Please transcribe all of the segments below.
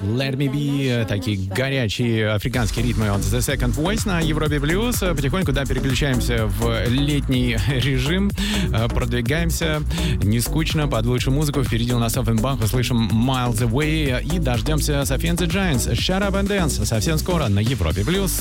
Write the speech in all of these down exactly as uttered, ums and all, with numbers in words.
Let Me Be, такие горячие африканские ритмы от The Second Voice на Европе Плюс. Потихоньку, да, переключаемся в летний режим, продвигаемся, не скучно, под лучшую музыку. Впереди у нас Offenbach, услышим Miles Away и дождемся Sophie and the Giants. Shut Up and Dance совсем скоро на Европе Плюс.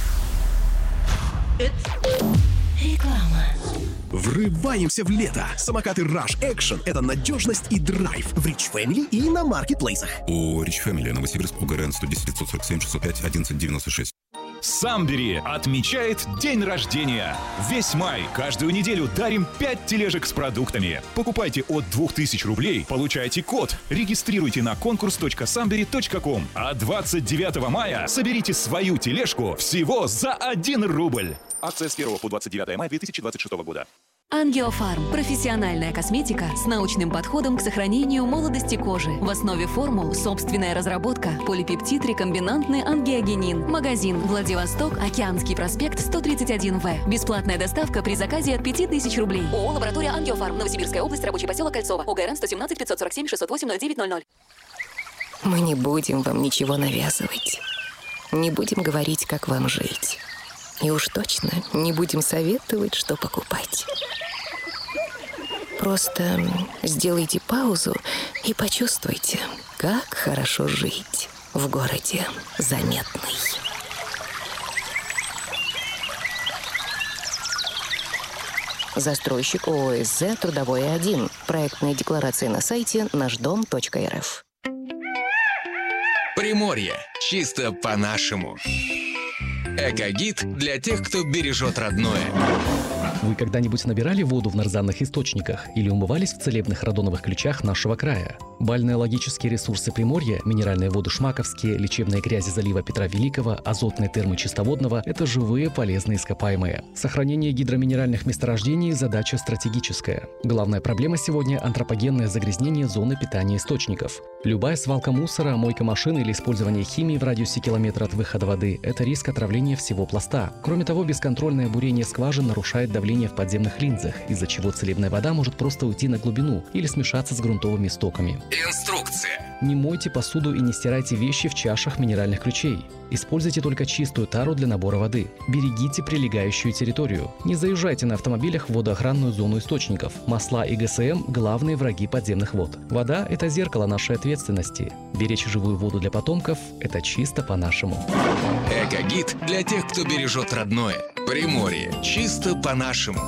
Реклама. Врываемся в лето. Самокаты Rush Action — это надежность и драйв в Rich Family и на маркетплейсах. У Rich Family, Новосибирск, УГРН сто десять девятьсот сорок семь шестьсот пять одиннадцать девяносто шесть. Самбери отмечает день рождения. Весь май каждую неделю дарим пять тележек с продуктами. Покупайте от двух тысяч рублей, получайте код, регистрируйте на конкурс точка самбери точка ком. А двадцать девятого мая соберите свою тележку всего за один рубль. Акция с первого по двадцать девятое мая две тысячи двадцать шестого года. Ангиофарм. Профессиональная косметика с научным подходом к сохранению молодости кожи. В основе формул собственная разработка. Полипептид рекомбинантный ангиогенин. Магазин Владивосток, Океанский проспект, сто тридцать один В. Бесплатная доставка при заказе от пяти тысяч рублей. ООО «Лаборатория Ангиофарм». Новосибирская область, рабочий поселок Кольцово. УГРН сто семнадцать пятьсот сорок семь шестьсот восемь ноль девять ноль ноль. Мы не будем вам ничего навязывать. Не будем говорить, как вам жить. И уж точно не будем советовать, что покупать. Просто сделайте паузу и почувствуйте, как хорошо жить в городе Заметный. Застройщик ООО СЗ «Трудовой один». Проектные декларации на сайте наш дом точка эр эф. Приморье. Чисто по-нашему. Экогид для тех, кто бережет родное. Вы когда-нибудь набирали воду в нарзанных источниках или умывались в целебных радоновых ключах нашего края? Бальнеологические ресурсы Приморья, минеральные воды Шмаковские, лечебные грязи залива Петра Великого, азотные термы Чистоводного – это живые полезные ископаемые. Сохранение гидроминеральных месторождений – задача стратегическая. Главная проблема сегодня – антропогенное загрязнение зоны питания источников. Любая свалка мусора, мойка машин или использование химии в радиусе километра от выхода воды – это риск отравления всего пласта. Кроме того, бесконтрольное бурение скважин нарушает давление в подземных линзах, из-за чего целебная вода может просто уйти на глубину или смешаться с грунтовыми стоками. Инструкция. Не мойте посуду и не стирайте вещи в чашах минеральных ключей. Используйте только чистую тару для набора воды. Берегите прилегающую территорию. Не заезжайте на автомобилях в водоохранную зону источников. Масла и ГСМ – главные враги подземных вод. Вода – это зеркало нашей ответственности. Беречь живую воду для потомков – это чисто по-нашему. Экогид для тех, кто бережет родное. Приморье. Чисто по-нашему.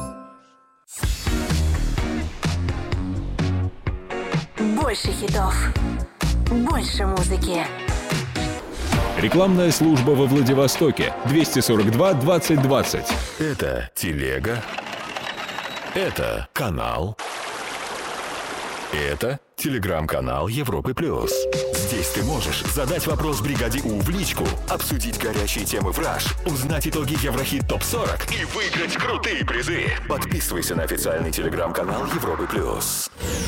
Больше хитов. Больше музыки. Рекламная служба во Владивостоке. двести сорок два двадцать двадцать. Это телега. Это канал. Это телеграм-канал Европы Плюс. Здесь ты можешь задать вопрос бригаде У в личку, обсудить горячие темы в Rush, узнать итоги Еврохит топ сорок и выиграть крутые призы. Подписывайся на официальный телеграм-канал Европы Плюс.